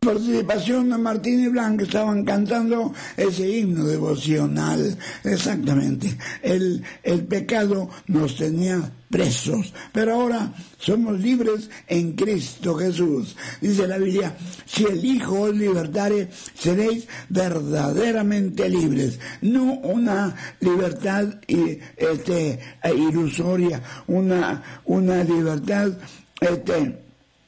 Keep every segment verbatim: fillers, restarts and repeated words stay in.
participación de Martín y Blanca, estaban cantando ese himno devocional. Exactamente. El, el pecado nos tenía presos, pero ahora somos libres en Cristo Jesús. Dice la Biblia, si el Hijo os libertare, seréis verdaderamente libres. No una libertad este, ilusoria, una, una libertad este,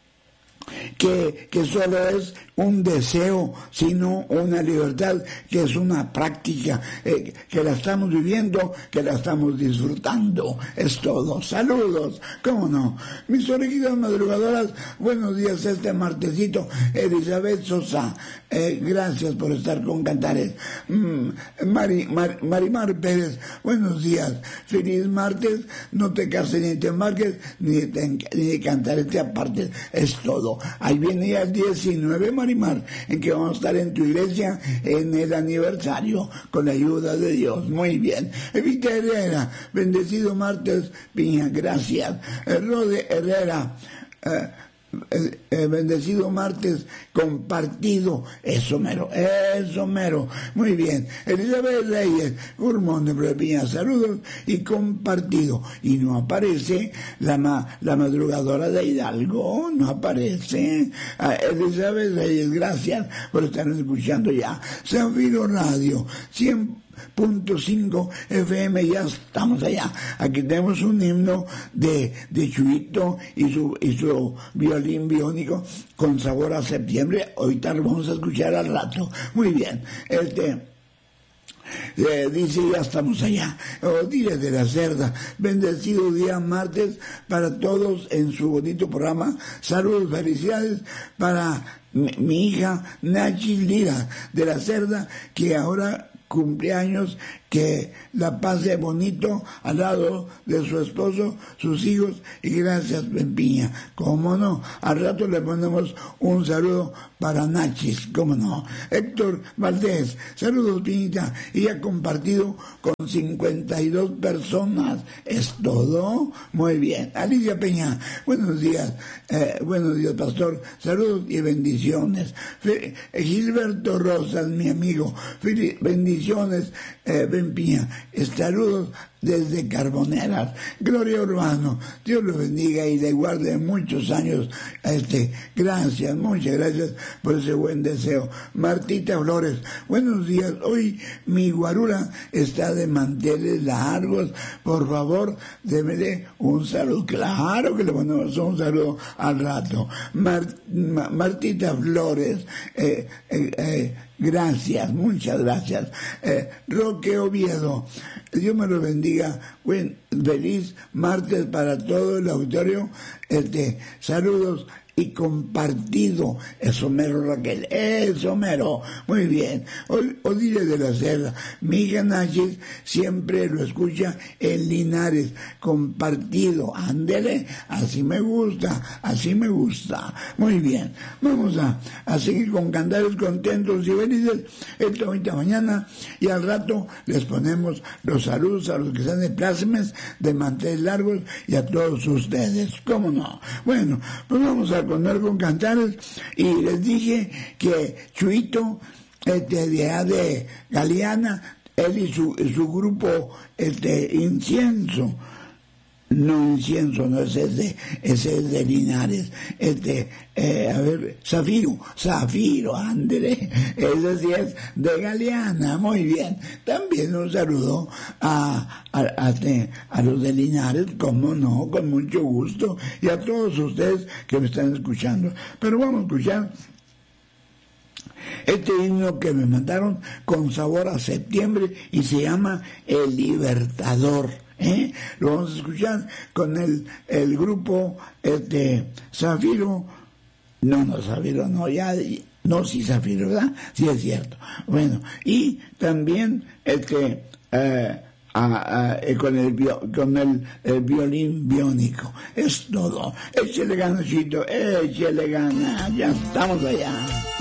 que, que solo es un deseo, sino una libertad que es una práctica, eh, que la estamos viviendo, que la estamos disfrutando. Es todo. Saludos, ¿cómo no? Mis orejitas madrugadoras, buenos días este martesito. Elizabeth Sosa, eh, gracias por estar con Cantares. Mm, Mari, Mar, Marimar Pérez, buenos días. Feliz martes, no te cases ni te embarques, ni te, ni Cantares te apartes. Es todo. Ahí viene ya el diecinueve, Marimar, en que vamos a estar en tu iglesia en el aniversario con la ayuda de Dios. Muy bien. Evita Herrera, bendecido martes, Piña, gracias. Rode Herrera, eh, eh, eh, bendecido martes compartido, eso mero, eso mero. Muy bien. Elizabeth Reyes, Gurmón de Piña, saludos y compartido. Y no aparece la, ma, la madrugadora de Hidalgo, no aparece. Ah, Elizabeth Reyes, gracias por estar escuchando ya. Zafiro Radio, cien punto cinco F M, ya estamos allá. Aquí tenemos un himno de, de Chuito y su, y su violín biónico con sabor a septiembre. Ahorita lo vamos a escuchar al rato. Muy bien. Este Eh, dice, ya estamos allá. Odile de la Cerda, bendecido día martes para todos en su bonito programa. Saludos, felicidades para mi, mi hija Nachi Lira de la Cerda, que ahora cumpleaños, que la pase bonito al lado de su esposo, sus hijos, y gracias, Pempiña. Cómo no, al rato le ponemos un saludo para Nachis, cómo no. Héctor Valdés, saludos, Piñita, y ha compartido con cincuenta y dos personas. ¿Es todo? Muy bien. Alicia Peña, buenos días, eh, buenos días, pastor, saludos y bendiciones. Fe, Gilberto Rosas, mi amigo, Fe, bendiciones, eh, Piña, saludos desde Carboneras. Gloria Urbano, Dios lo bendiga y le guarde muchos años. Este, gracias, muchas gracias por ese buen deseo. Martita Flores, buenos días. Hoy mi guarura está de manteles largos. Por favor, démele un saludo. Claro que le ponemos un saludo al rato. Mar, Ma, Martita Flores, eh, eh, eh, gracias, muchas gracias. Eh, Roque Oviedo, Dios me lo bendiga. Buen, feliz martes para todo el auditorio. Este, saludos y compartido. Eso mero, Raquel, eso mero. Muy bien. Odile de la Cerda, mi hija Nachis siempre lo escucha en Linares. Compartido, ándele, así me gusta, así me gusta. Muy bien. Vamos a, a seguir con Cantares contentos y felices esta bonita mañana, y al rato les ponemos los saludos a los que están de plácemes, de manteles largos, y a todos ustedes. ¿Cómo no? Bueno, pues vamos a poner con Cantares, y les dije que Chuito, este, de, de Galeana, él y su, su grupo, este, Incienso, no Incienso, no, ese es de, ese es de Linares, este, eh, a ver, Zafiro, Zafiro, André, ese sí es de Galeana. Muy bien. También un saludo a, a, a, a los de Linares, como no, con mucho gusto, y a todos ustedes que me están escuchando. Pero vamos a escuchar este himno que me mandaron con sabor a septiembre, y se llama El Libertador. ¿Eh? Lo vamos a escuchar con el, el grupo este, Zafiro. No, no, Zafiro, no, ya, no, sí, Zafiro, ¿verdad? Sí, es cierto. Bueno, y también este, eh, a, a, con, el, con el, el violín biónico. Es todo. Échele gana, Chito, échele gana, ya estamos allá.